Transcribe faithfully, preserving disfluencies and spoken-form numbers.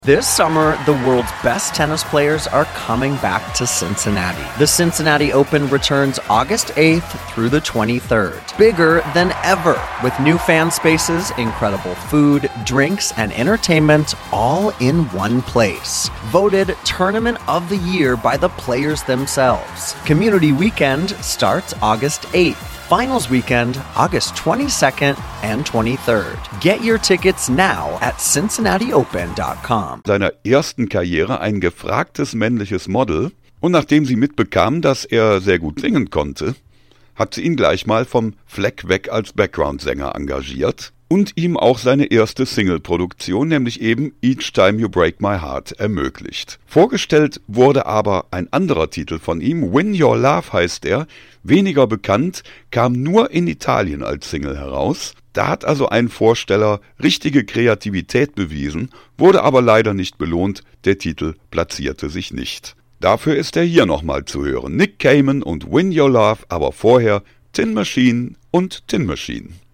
This summer, the world's best tennis players are coming back to Cincinnati. The Cincinnati Open returns August eighth through the twenty-third. Bigger than ever, with new fan spaces, incredible food, drinks, and entertainment all in one place. Voted Tournament of the Year by the players themselves. Community Weekend starts August eighth. Finals Weekend, August twenty-second and twenty-third. Get your tickets now at cincinnati open dot com. Seiner ersten Karriere ein gefragtes männliches Model, und nachdem sie mitbekam, dass er sehr gut singen konnte, hat sie ihn gleich mal vom Fleck weg als Background-Sänger engagiert und ihm auch seine erste Single-Produktion, nämlich eben Each Time You Break My Heart, ermöglicht. Vorgestellt wurde aber ein anderer Titel von ihm, Win Your Love heißt er, weniger bekannt, kam nur in Italien als Single heraus. Da hat also ein Vorsteller richtige Kreativität bewiesen, wurde aber leider nicht belohnt, der Titel platzierte sich nicht. Dafür ist er hier nochmal zu hören, Nick Cayman und Win Your Love, aber vorher Tin Machine und Tin Machine.